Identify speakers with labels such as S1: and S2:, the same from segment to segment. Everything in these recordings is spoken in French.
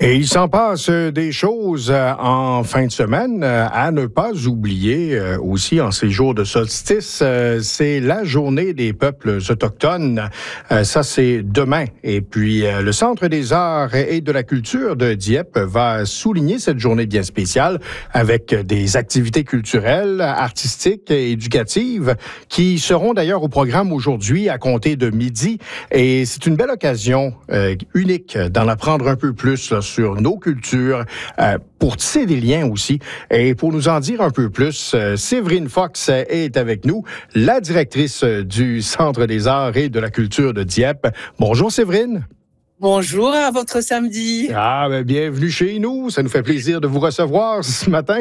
S1: Et il s'en passe des choses en fin de semaine à ne pas oublier aussi en ces jours de solstice. C'est la journée des peuples autochtones. Ça, c'est demain. Et puis, le Centre des arts et de la culture de Dieppe va souligner cette journée bien spéciale avec des activités culturelles, artistiques et éducatives qui seront d'ailleurs au programme aujourd'hui à compter de midi. Et c'est une belle occasion unique d'en apprendre un peu plus là, sur nos cultures, pour tisser des liens aussi. Et pour nous en dire un peu plus, Séverine Fox est avec nous, la directrice du Centre des arts et de la culture de Dieppe. Bonjour Séverine.
S2: Bonjour à votre samedi.
S1: Bienvenue chez nous. Ça nous fait plaisir de vous recevoir ce matin.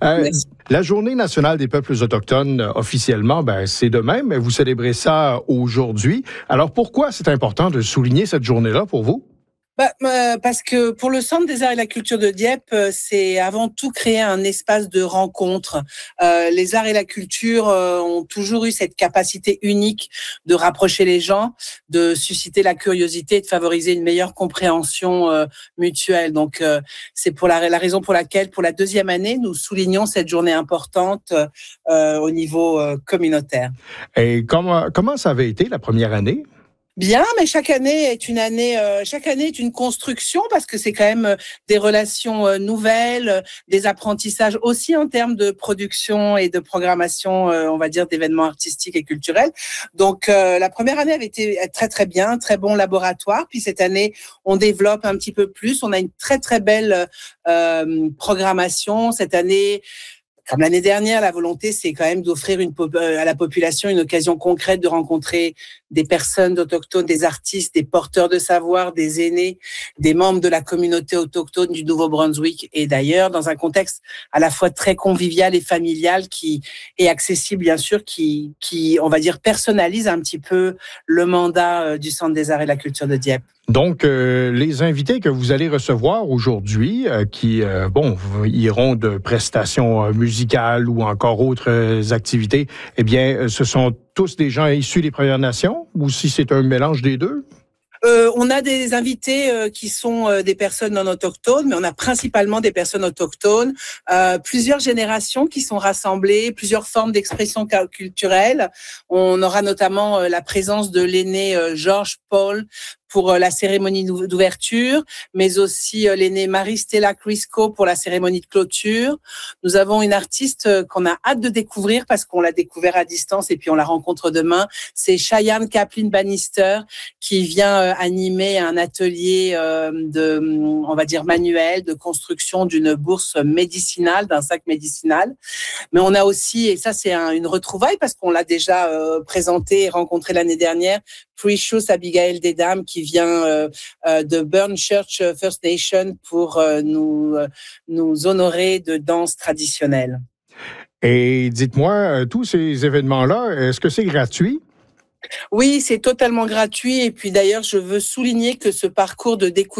S1: La Journée nationale des peuples autochtones, officiellement, c'est demain, mais vous célébrez ça aujourd'hui. Alors, pourquoi c'est important de souligner cette journée-là pour vous?
S2: Parce que pour le Centre des arts et de la culture de Dieppe, c'est avant tout créer un espace de rencontre. Les arts et la culture ont toujours eu cette capacité unique de rapprocher les gens, de susciter la curiosité et de favoriser une meilleure compréhension mutuelle. Donc, c'est pour la raison pour laquelle, pour la deuxième année, nous soulignons cette journée importante au niveau communautaire.
S1: Et comment ça avait été la première année?
S2: Bien, mais chaque année est une construction parce que c'est quand même des relations nouvelles, des apprentissages aussi en termes de production et de programmation, on va dire d'événements artistiques et culturels. Donc la première année avait été très très bien, très bon laboratoire. Puis cette année, on développe un petit peu plus. On a une très très belle programmation cette année. Comme l'année dernière, la volonté, c'est quand même d'offrir à la population une occasion concrète de rencontrer des personnes autochtones, des artistes, des porteurs de savoir, des aînés, des membres de la communauté autochtone du Nouveau-Brunswick et d'ailleurs, dans un contexte à la fois très convivial et familial qui est accessible, bien sûr, qui on va dire, personnalise un petit peu le mandat du Centre des arts et de la culture de Dieppe.
S1: Donc, les invités que vous allez recevoir aujourd'hui, qui iront de prestations musicales ou encore autres activités, eh bien, ce sont tous des gens issus des Premières Nations ou si c'est un mélange des deux?
S2: On a des invités qui sont des personnes non autochtones, mais on a principalement des personnes autochtones, plusieurs générations qui sont rassemblées, plusieurs formes d'expression culturelle. On aura notamment la présence de l'aîné Georges Paul pour la cérémonie d'ouverture, mais aussi l'aînée Marie-Stella Crisco pour la cérémonie de clôture. Nous avons une artiste qu'on a hâte de découvrir parce qu'on l'a découvert à distance et puis on la rencontre demain. C'est Cheyenne Kaplan Bannister qui vient animer un atelier on va dire manuel, de construction d'une bourse médicinale, d'un sac médicinal. Mais on a aussi, et ça c'est une retrouvaille parce qu'on l'a déjà présenté et rencontré l'année dernière, Precious Abigail Dedam qui vient de Burn Church First Nation pour nous honorer de danse traditionnelle.
S1: Et dites-moi, tous ces événements-là, est-ce que c'est gratuit?
S2: Oui, c'est totalement gratuit. Et puis d'ailleurs, je veux souligner que ce parcours de découverte